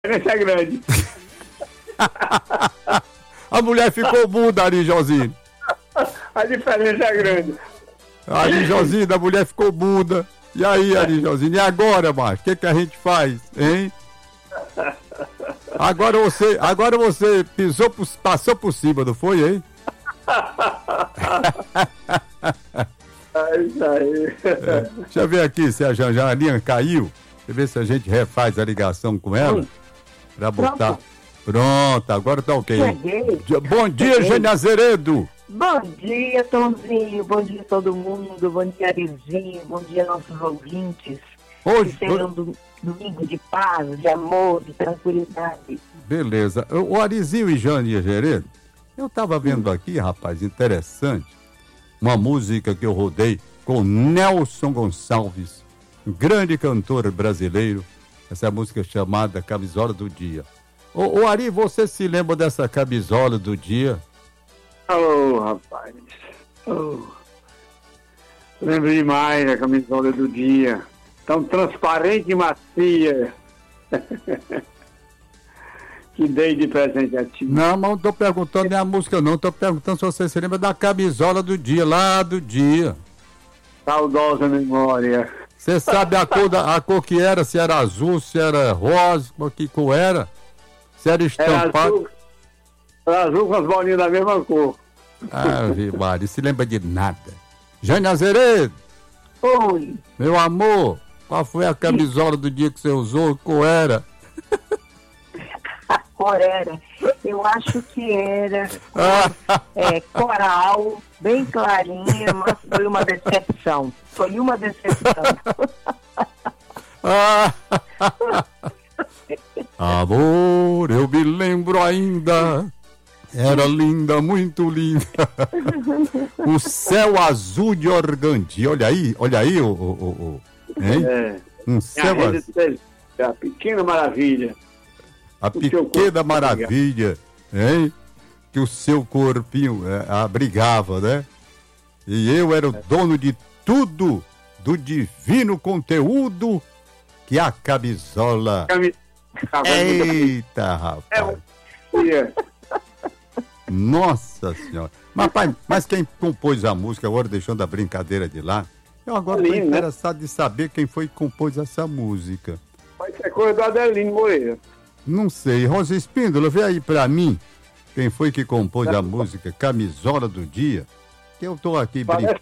diferença é grande. A mulher ficou muda, Ari Josinho. A diferença é grande. Ari Josinho, a mulher ficou muda. E aí, Ari Josinho, e agora, macho? O que a gente faz, hein? Agora você passou por cima, não foi, hein? É isso aí. Deixa eu ver aqui se a linha caiu. Deixa eu ver se a gente refaz a ligação com ela. Pra botar. Pronto, agora tá ok. Bom dia, Jane Azeredo. Bom dia, Tomzinho. Bom dia, todo mundo. Bom dia, Arizinho. Bom dia, nossos ouvintes. Hoje que seja um domingo de paz, de amor, de tranquilidade. Beleza. O Arizinho e Jane Azeredo, eu tava vendo aqui, rapaz, interessante, uma música que eu rodei com Nelson Gonçalves, grande cantor brasileiro. Essa música chamada Camisola do Dia. Ô Ari, você se lembra dessa Camisola do Dia? Rapaz. Lembro demais da camisola do dia. Tão transparente e macia. Que dei de presente a ti. Não, mas não tô perguntando nem a música não. Tô perguntando se você se lembra da Camisola do Dia, lá do dia. Saudosa memória. Você sabe a cor que era? Se era azul, se era rosa, que cor era? Se era estampado? Era azul com as bolinhas da mesma cor. Mário, se lembra de nada. Jane Azeredo. Oi. Meu amor, qual foi a camisola do dia que você usou? Que cor era? A cor era, eu acho que era coral, bem clarinha, mas foi uma decepção. Amor, eu me lembro ainda. Era linda, muito linda. O céu azul de Organdi. Olha aí, hein? Um céu azul. A pequena maravilha. A pequena maravilha, hein? Que o seu corpinho abrigava, né? E eu era o dono de tudo, do divino conteúdo que a camisola. Eita, rapaz. Nossa senhora. Mas quem compôs a música, agora deixando a brincadeira de lá, eu agora estou interessado de saber quem foi que compôs essa música. Vai ser coisa do Adelino Moreira. Não sei. Rosa Espíndola, vê aí pra mim quem foi que compôs a música Camisola do Dia, que eu tô aqui brincando.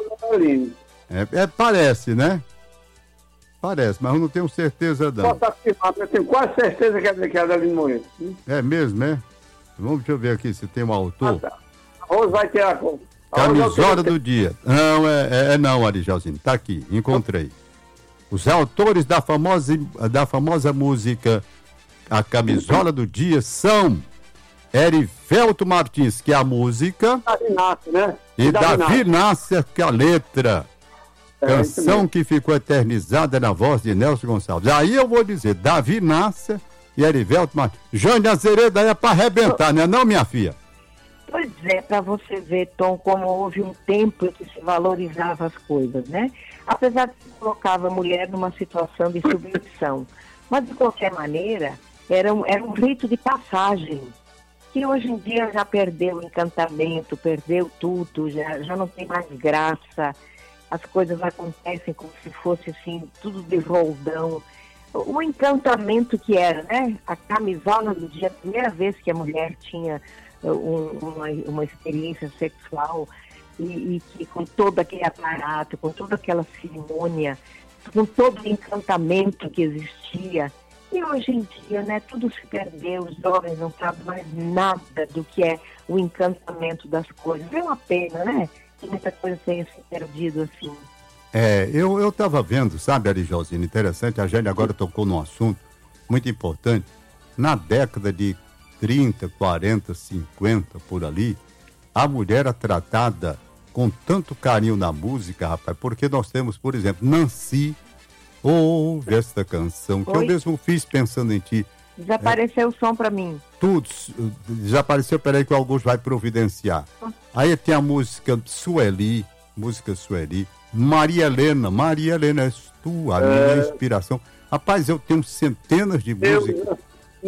Parece, né? Parece, mas eu não tenho certeza não. Posso afirmar, eu tenho quase certeza que é Adelino Moreira. É mesmo, é? Deixa eu ver aqui se tem um autor. Tá. A Rosa vai ter a conta. Camisola do Dia. Não, não, Arijalzinho. Tá aqui, encontrei. Os autores da famosa música A Camisola do Dia são Erivelto Martins, que é a música, Davi Nasser, né? e Davi Nasser, que é a letra. Canção que ficou eternizada na voz de Nelson Gonçalves. Aí eu vou dizer, Davi Nasser e Erivelto Martins. Jane Azeredo aí é pra arrebentar, né não, minha filha? Pois é, pra você ver, Tom, como houve um tempo em que se valorizava as coisas, né? Apesar de que colocava a mulher numa situação de submissão. Mas, de qualquer maneira, era um rito de passagem, que hoje em dia já perdeu o encantamento, perdeu tudo, já não tem mais graça, as coisas acontecem como se fosse assim, tudo de roldão. O encantamento que era, né? A camisola do dia, a primeira vez que a mulher tinha uma experiência sexual e que com todo aquele aparato, com toda aquela cerimônia, com todo o encantamento que existia. E hoje em dia, né, tudo se perdeu, os jovens não sabem mais nada do que é o encantamento das coisas. É uma pena, né, que muita coisa tenha se perdido assim. Eu estava vendo, sabe, Arijalzinho, interessante, a Jane agora tocou num assunto muito importante. Na década de 30, 40, 50, por ali, a mulher era tratada com tanto carinho na música, rapaz, porque nós temos, por exemplo, Nancy, ouve esta canção, que eu mesmo fiz pensando em ti. Desapareceu o som pra mim. Tudo, desapareceu, peraí que o Augusto vai providenciar. Aí tem a música Sueli, Maria Helena és tu, a minha inspiração. Rapaz, eu tenho centenas de músicas.